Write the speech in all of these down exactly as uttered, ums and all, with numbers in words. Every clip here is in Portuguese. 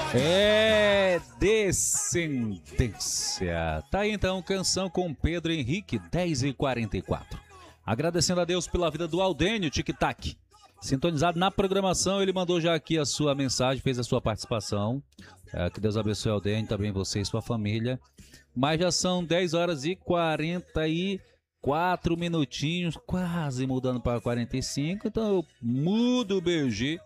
É descendência. Tá aí então, canção com Pedro Henrique, dez e quarenta e quatro. Agradecendo a Deus pela vida do Aldênio Tic Tac. Sintonizado na programação, ele mandou já aqui a sua mensagem, fez a sua participação. É, que Deus abençoe Aldênio, também você e sua família. Mas já são dez horas e quarenta e quatro minutinhos, quase mudando para quarenta e cinco. Então eu mudo o B G.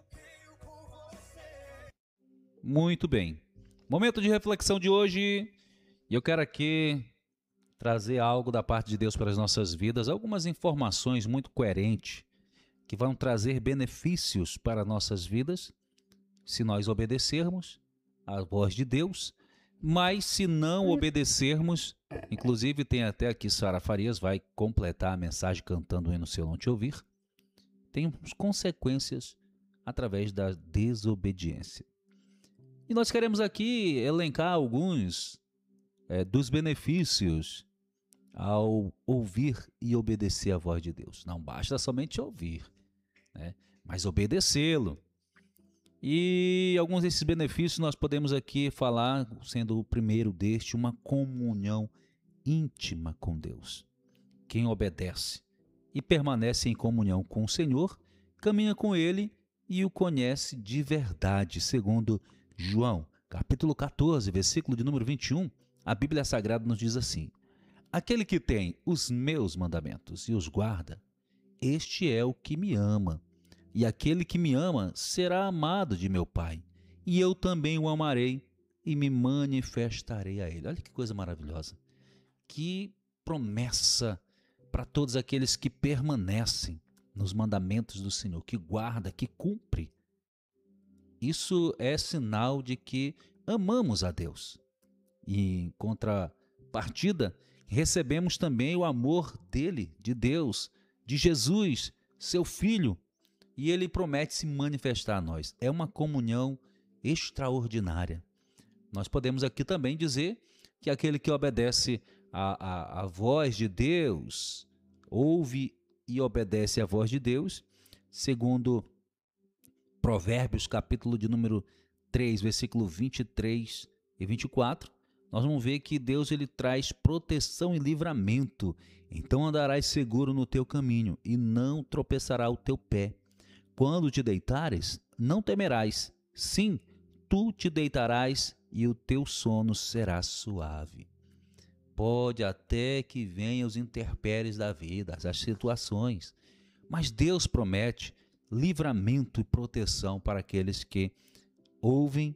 Muito bem. Momento de reflexão de hoje. E eu quero aqui trazer algo da parte de Deus para as nossas vidas, algumas informações muito coerentes que vão trazer benefícios para nossas vidas, se nós obedecermos à voz de Deus, mas se não obedecermos, inclusive tem até aqui Sara Farias, vai completar a mensagem cantando o hino Se Eu Não Te Ouvir, tem consequências através da desobediência. E nós queremos aqui elencar alguns é, dos benefícios ao ouvir e obedecer a voz de Deus. Não basta somente ouvir, né? Mas obedecê-lo. E alguns desses benefícios nós podemos aqui falar, sendo o primeiro deste, uma comunhão íntima com Deus. Quem obedece e permanece em comunhão com o Senhor, caminha com Ele e o conhece de verdade, segundo João, capítulo quatorze, versículo de número vinte e um, a Bíblia Sagrada nos diz assim: aquele que tem os meus mandamentos e os guarda, este é o que me ama. E aquele que me ama será amado de meu Pai, e eu também o amarei e me manifestarei a ele. Olha que coisa maravilhosa. Que promessa para todos aqueles que permanecem nos mandamentos do Senhor, que guarda, que cumpre. Isso é sinal de que amamos a Deus. E em contrapartida, recebemos também o amor dele, de Deus, de Jesus, seu Filho, e ele promete se manifestar a nós. É uma comunhão extraordinária. Nós podemos aqui também dizer que aquele que obedece a, a, a voz de Deus, ouve e obedece a voz de Deus, segundo Provérbios, capítulo de número três, versículo vinte e três e vinte e quatro, nós vamos ver que Deus ele traz proteção e livramento. Então andarás seguro no teu caminho e não tropeçará o teu pé. Quando te deitares, não temerás. Sim, tu te deitarás e o teu sono será suave. Pode até que venham os intempéries da vida, as situações, mas Deus promete livramento e proteção para aqueles que ouvem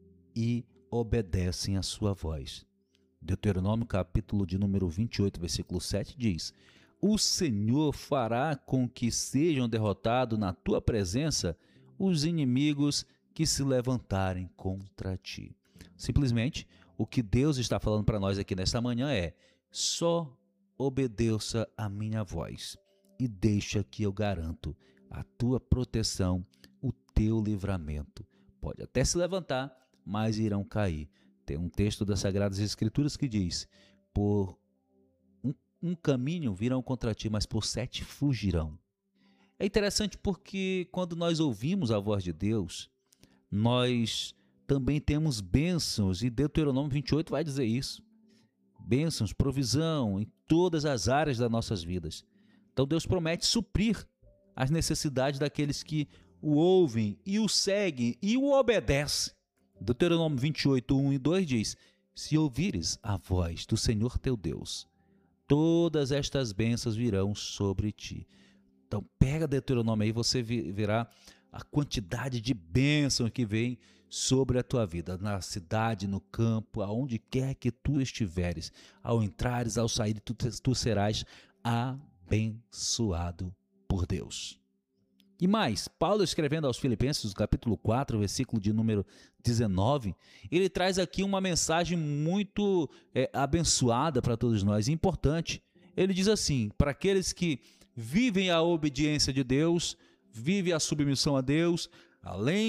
e obedecem a sua voz. Deuteronômio, capítulo de número vinte e oito, versículo sete, diz: o Senhor fará com que sejam derrotados na tua presença os inimigos que se levantarem contra ti. Simplesmente, o que Deus está falando para nós aqui nesta manhã é: só obedeça a minha voz e deixa que eu garanto a tua proteção, o teu livramento. Pode até se levantar, mas irão cair. Tem um texto das Sagradas Escrituras que diz: por um, um caminho virão contra ti, mas por sete fugirão. É interessante porque quando nós ouvimos a voz de Deus, nós também temos bênçãos, e Deuteronômio vinte e oito vai dizer isso. Bênçãos, provisão em todas as áreas das nossas vidas. Então Deus promete suprir as necessidades daqueles que o ouvem e o seguem e o obedecem. Deuteronômio vinte e oito, um e dois diz: se ouvires a voz do Senhor teu Deus, todas estas bênçãos virão sobre ti. Então pega Deuteronômio aí, você verá a quantidade de bênçãos que vem sobre a tua vida, na cidade, no campo, aonde quer que tu estiveres. Ao entrares, ao sair, tu, tu serás abençoado por Deus. E mais, Paulo escrevendo aos Filipenses, capítulo quatro, versículo de número dezenove, ele traz aqui uma mensagem muito é, abençoada para todos nós, importante. Ele diz assim: para aqueles que vivem a obediência de Deus, vivem a submissão a Deus, além